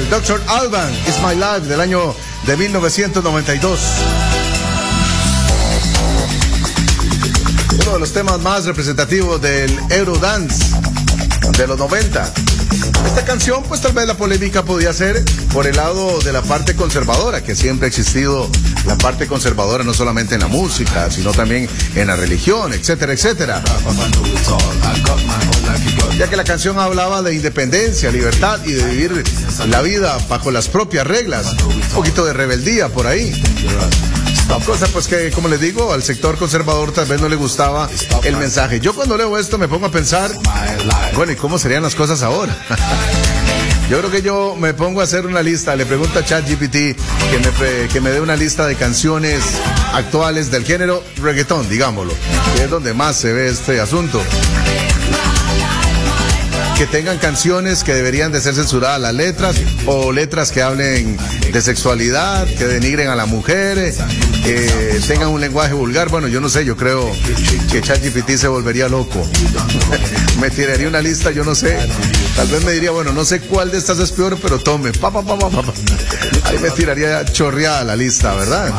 el Dr. Alban, It's My Life, del año de 1992. Uno de los temas más representativos del Eurodance de los 90. Esta canción, pues tal vez la polémica podía ser por el lado de la parte conservadora, que siempre ha existido la parte conservadora no solamente en la música, sino también en la religión, etcétera, etcétera. Ya que la canción hablaba de independencia, libertad y de vivir la vida bajo las propias reglas. Un poquito de rebeldía por ahí. Cosa pues que, como les digo, al sector conservador tal vez no le gustaba el mensaje. Yo cuando leo esto me pongo a pensar, bueno, ¿y cómo serían las cosas ahora? Yo creo que yo me pongo a hacer una lista, le pregunto a ChatGPT que me dé una lista de canciones actuales del género reggaetón, digámoslo, que es donde más se ve este asunto. Que tengan canciones que deberían de ser censuradas las letras, o letras que hablen de sexualidad, que denigren a la mujer, que tengan un lenguaje vulgar. Bueno, yo no sé, yo creo que ChatGPT se volvería loco. Me tiraría una lista, yo no sé. Tal vez me diría, bueno, no sé cuál de estas es peor, pero tome. Ahí me tiraría chorreada la lista, ¿verdad?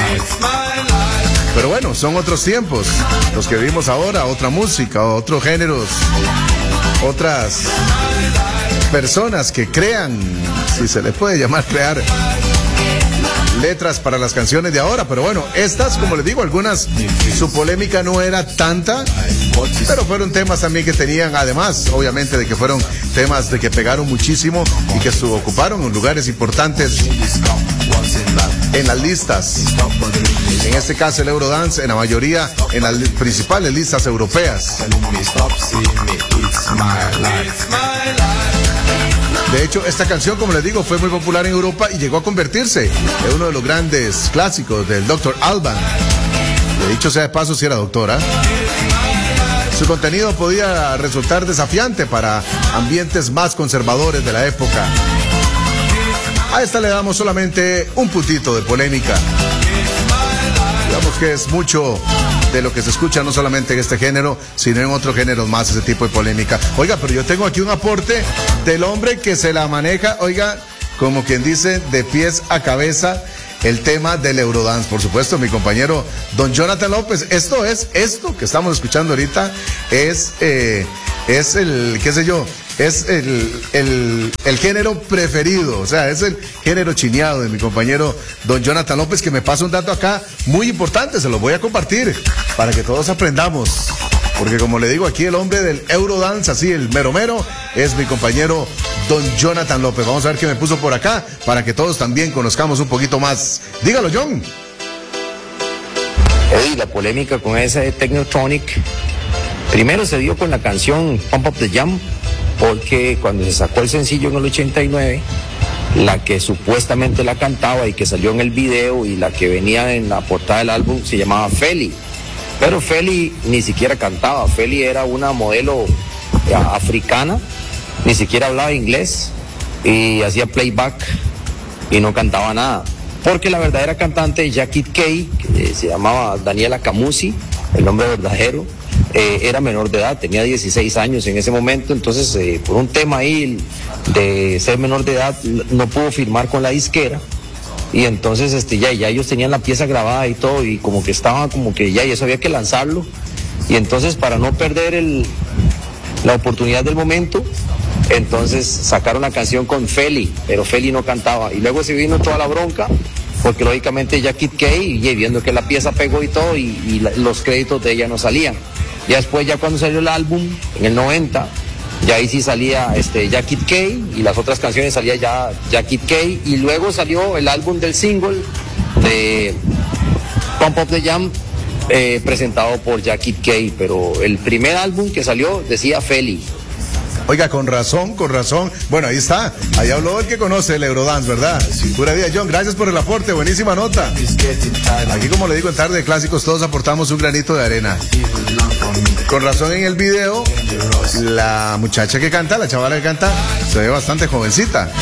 Pero bueno, son otros tiempos los que vivimos ahora, otra música, otros géneros, otras personas que crean, si se le puede llamar crear, letras para las canciones de ahora. Pero bueno, estas, como les digo, algunas, su polémica no era tanta, pero fueron temas también que tenían, además, obviamente, de que fueron temas de que pegaron muchísimo y que ocuparon lugares importantes en las listas. En este caso el Eurodance, en la mayoría, en las principales listas europeas. De hecho, esta canción, como les digo, fue muy popular en Europa y llegó a convertirse en uno de los grandes clásicos del Dr. Alban. De dicho sea de paso, si era doctora. Su contenido podía resultar desafiante para ambientes más conservadores de la época. A esta le damos solamente un puntito de polémica. Digamos que es mucho de lo que se escucha no solamente en este género, sino en otros géneros más, ese tipo de polémica. Oiga, pero yo tengo aquí un aporte del hombre que se la maneja, oiga, como quien dice, de pies a cabeza, el tema del Eurodance. Por supuesto, mi compañero don Jonathan López. Esto que estamos escuchando ahorita, es el, qué sé yo, es el género preferido, o sea, es el género chineado de mi compañero don Jonathan López, que me pasa un dato acá muy importante, se lo voy a compartir para que todos aprendamos. Porque como le digo, aquí el hombre del Eurodance, así el mero mero, es mi compañero don Jonathan López. Vamos a ver qué me puso por acá, para que todos también conozcamos un poquito más. Dígalo, John. Eddie, la polémica con ese Technotronic, primero se dio con la canción Pump Up the Jam, porque cuando se sacó el sencillo en el 89, la que supuestamente la cantaba y que salió en el video y la que venía en la portada del álbum se llamaba Feli. Pero Feli ni siquiera cantaba, Feli era una modelo africana, ni siquiera hablaba inglés y hacía playback y no cantaba nada. Porque la verdadera cantante, Jackie Kay, que se llamaba Daniela Camusi, el nombre verdadero, era menor de edad, tenía 16 años en ese momento, entonces por un tema ahí de ser menor de edad no pudo firmar con la disquera. Y entonces ya ellos tenían la pieza grabada y todo, y como que estaba como que ya eso había que lanzarlo. Y entonces, para no perder la oportunidad del momento, entonces sacaron la canción con Feli, pero Feli no cantaba. Y luego se vino toda la bronca, porque lógicamente Jackie Kay, viendo que la pieza pegó y todo, y los créditos de ella no salían. Ya después, ya cuando salió el álbum, en el 90, ya ahí sí salía Jackie Kay, y las otras canciones salía ya Jackie Kay, y luego salió el álbum del single de Pump Up the Jam, presentado por Jackie Kay, pero el primer álbum que salió decía Feli. Oiga, con razón. Bueno, ahí está. Ahí habló el que conoce el Eurodance, ¿verdad? Pura vida, John. Gracias por el aporte. Buenísima nota. Aquí, como le digo, en Tarde de Clásicos todos aportamos un granito de arena. Con razón, en el video, la muchacha que canta, la chavala que canta, se ve bastante jovencita.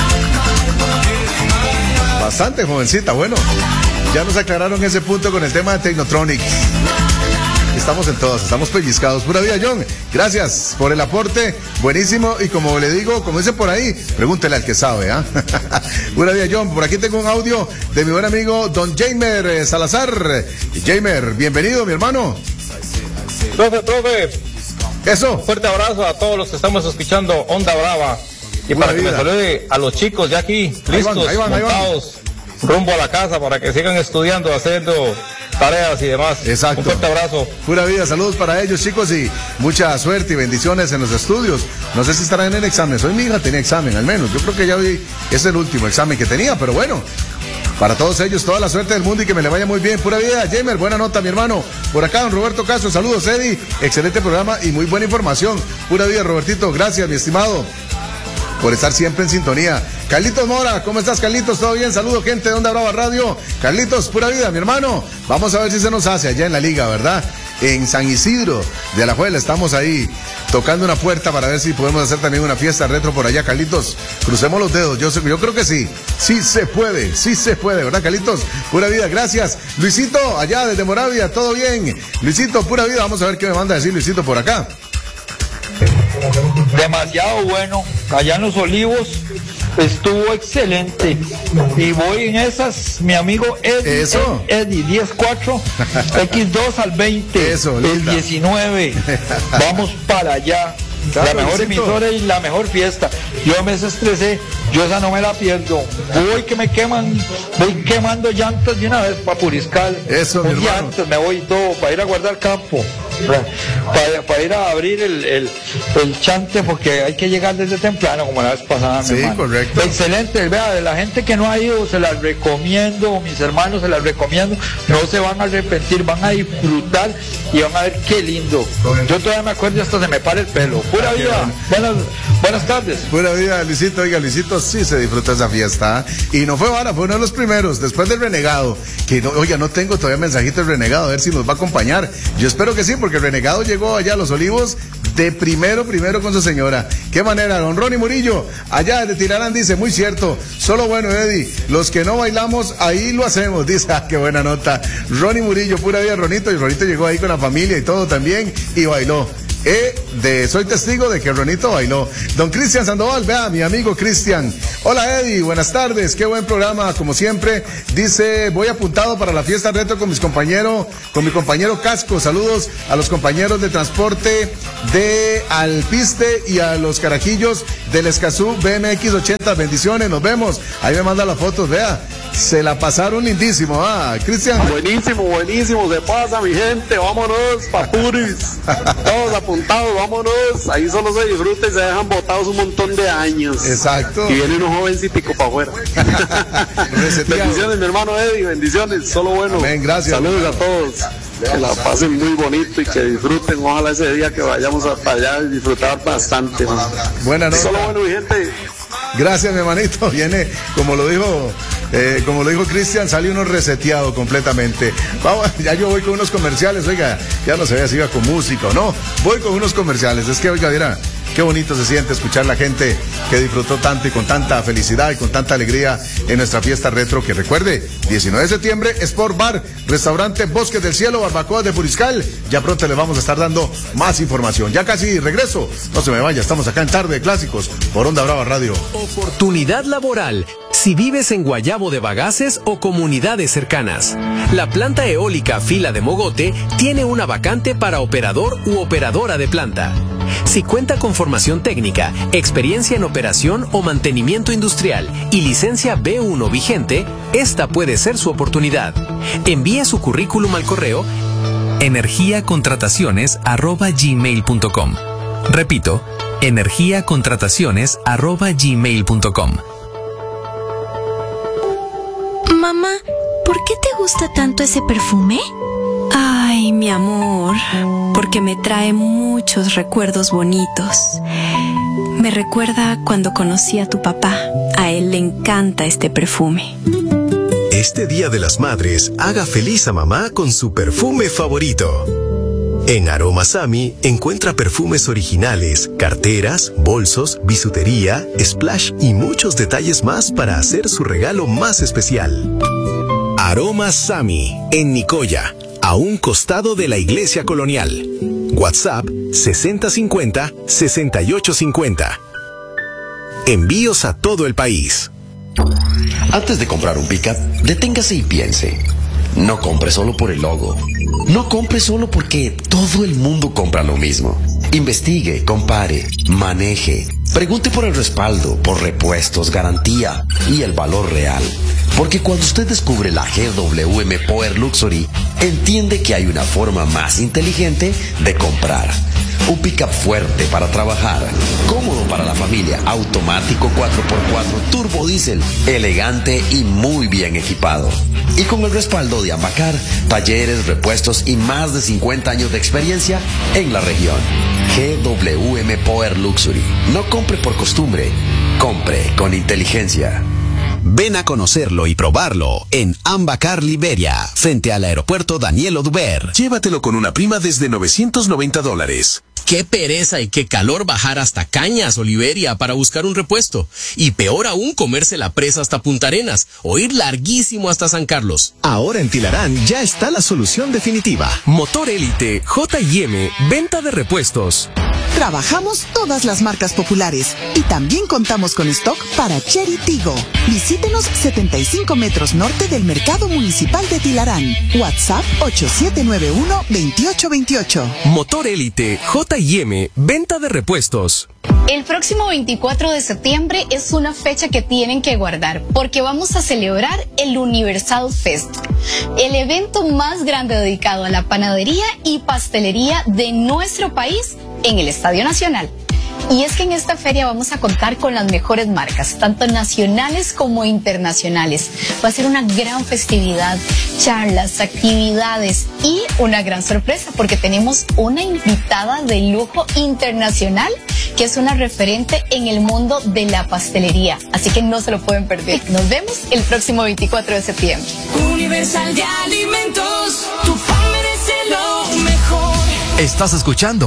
Bastante jovencita. Bueno, ya nos aclararon ese punto con el tema de Technotronic. estamos en todas, estamos pellizcados. Pura vida, John. Gracias por el aporte. Buenísimo. Y como le digo, como dicen por ahí, pregúntele al que sabe, ¿ah? Pura vida, John. Por aquí tengo un audio de mi buen amigo Don Jamer Salazar. Jamer, bienvenido, mi hermano. Profe. Eso. Un fuerte abrazo a todos los que estamos escuchando Onda Brava. Y para que me salude a los chicos ya aquí, listos, montados, rumbo a la casa para que sigan estudiando, haciendo tareas y demás. Exacto. Un fuerte abrazo. Pura vida, saludos para ellos, chicos, y mucha suerte y bendiciones en los estudios. No sé si estarán en examen. Hoy mi hija tenía examen, al menos. Yo creo que ya hoy es el último examen que tenía, pero bueno. Para todos ellos, toda la suerte del mundo y que me le vaya muy bien. Pura vida, Jamer, buena nota, mi hermano. Por acá, don Roberto Castro, saludos, Eddie. Excelente programa y muy buena información. Pura vida, Robertito, gracias, mi estimado, por estar siempre en sintonía. Carlitos Mora, ¿cómo estás, Carlitos? ¿Todo bien? Saludos, gente de Onda Brava Radio. Carlitos, pura vida, mi hermano. Vamos a ver si se nos hace allá en la liga, ¿verdad? En San Isidro de Alajuela estamos ahí tocando una puerta para ver si podemos hacer también una fiesta retro por allá, Carlitos. Crucemos los dedos, yo creo que sí. Sí se puede, ¿verdad, Carlitos? Pura vida, gracias. Luisito, allá desde Moravia, todo bien. Luisito, pura vida, vamos a ver qué me manda a decir Luisito por acá. Demasiado bueno. Allá en Los Olivos estuvo excelente. Y voy en esas, mi amigo Eddie. Eso. Eddie, 10-4, X2 al 20. Eso, el 19. Vamos para allá. Claro, la mejor Luisito. emisora y la mejor fiesta. Yo me desestresé, yo esa no me la pierdo. Voy que me queman, voy quemando llantas de una vez para Puriscal. Eso, mi hermano. Llantas, me voy todo para ir a guardar campo. Para ir a abrir el chante, porque hay que llegar desde temprano, como la vez pasada. Sí, correcto. Excelente, vea, de la gente que no ha ido, se las recomiendo, mis hermanos, se las recomiendo. No se van a arrepentir, van a disfrutar y van a ver qué lindo. Yo todavía me acuerdo y hasta se me para el pelo. Pura vida. Buenas tardes. Pura vida, Luisito. Oiga, Luisito sí se disfruta esa fiesta. Y no fue vara, fue uno de los primeros, después del Renegado. Que no, oiga, no tengo todavía mensajito del Renegado, a ver si nos va a acompañar. Yo espero que sí, porque el Renegado llegó allá a Los Olivos de primero con su señora. Qué manera, don Ronnie Murillo, allá de Tirarán, dice, muy cierto, solo bueno, Eddie, los que no bailamos, ahí lo hacemos, dice, qué buena nota. Ronnie Murillo, pura vida, Ronito, y Ronito llegó ahí con la familia y todo también, y bailó. Soy testigo de que Ronito bailó. Don Cristian Sandoval, vea, mi amigo Cristian. Hola, Eddie, buenas tardes, qué buen programa, como siempre. Dice, voy apuntado para la fiesta retro con mi compañero Casco. Saludos a los compañeros de transporte de Alpiste y a los carajillos del Escazú BMX 80. Bendiciones, nos vemos. Ahí me manda las fotos, vea. Se la pasaron lindísimo, Cristian. Buenísimo, se pasa, mi gente, vámonos, papuris. Todos apuntados, vámonos. Ahí solo se disfruta y se dejan botados un montón de años. Exacto. Y viene unos jovencitico para afuera. Bendiciones, mi hermano Eddie, bendiciones, solo bueno. Amén, gracias. Saludos a todos. Que la pasen muy bonito y que disfruten. Ojalá ese día que vayamos para allá y disfrutar bastante. Buena noche. Solo bueno, mi gente. Gracias, mi hermanito. Viene, como lo dijo Cristian, sale uno reseteado completamente. Vamos, ya yo voy con unos comerciales, oiga, ya no sabía si iba con música o no. Voy con unos comerciales. Es que, oiga, mira, qué bonito se siente escuchar la gente que disfrutó tanto y con tanta felicidad y con tanta alegría en nuestra fiesta retro, que recuerde, 19 de septiembre, Sport Bar, Restaurante Bosques del Cielo, Barbacoa de Puriscal. Ya pronto les vamos a estar dando más información. Ya casi regreso, no se me vaya, estamos acá en Tarde de Clásicos por Onda Brava Radio. Oportunidad laboral. Si vives en Guayabo de Bagaces o comunidades cercanas, la planta eólica Fila de Mogote tiene una vacante para operador u operadora de planta. Si cuenta con formación técnica, experiencia en operación o mantenimiento industrial y licencia B1 vigente, esta puede ser su oportunidad. Envíe su currículum al correo energiacontrataciones@gmail.com. Repito, energiacontrataciones@gmail.com. Mamá, ¿por qué te gusta tanto ese perfume? Ay, mi amor, porque me trae muchos recuerdos bonitos. Me recuerda cuando conocí a tu papá. A él le encanta este perfume. Este Día de las Madres, haga feliz a mamá con su perfume favorito. En Aroma Sami encuentra perfumes originales, carteras, bolsos, bisutería, splash y muchos detalles más para hacer su regalo más especial. Aroma Sami, en Nicoya. a un costado de la Iglesia Colonial. WhatsApp 6050-6850. Envíos a todo el país. Antes de comprar un pickup, deténgase y piense. No compre solo por el logo. No compre solo porque todo el mundo compra lo mismo. Investigue, compare, maneje. Pregunte por el respaldo, por repuestos, garantía y el valor real. Porque cuando usted descubre la GWM Power Luxury, entiende que hay una forma más inteligente de comprar. Un pickup fuerte para trabajar, cómodo para la familia, automático 4x4, turbo diésel, elegante y muy bien equipado. Y con el respaldo de Ambacar, talleres, repuestos y más de 50 años de experiencia en la región. GWM Power Luxury. No compre por costumbre, compre con inteligencia. Ven a conocerlo y probarlo en Ambacar Liberia, frente al aeropuerto Daniel Oduber. Llévatelo con una prima desde $990. Qué pereza y qué calor bajar hasta Cañas o Liberia para buscar un repuesto. Y peor aún comerse la presa hasta Punta Arenas o ir larguísimo hasta San Carlos. Ahora en Tilarán ya está la solución definitiva. Motor Élite, J&M, venta de repuestos. Trabajamos todas las marcas populares y también contamos con stock para Chery Tigo. Visítenos 75 metros norte del Mercado Municipal de Tilarán. WhatsApp 8791-2828. Motor Élite, J&M, venta de repuestos. El próximo 24 de septiembre es una fecha que tienen que guardar porque vamos a celebrar el Universal Fest, el evento más grande dedicado a la panadería y pastelería de nuestro país en el Estadio Nacional. Y es que en esta feria vamos a contar con las mejores marcas, tanto nacionales como internacionales. Va a ser una gran festividad, charlas, actividades y una gran sorpresa porque tenemos una invitada de lujo internacional que es una referente en el mundo de la pastelería. Así que no se lo pueden perder. Nos vemos el próximo 24 de septiembre. Universal de Alimentos, tu pan merece lo mejor. Estás escuchando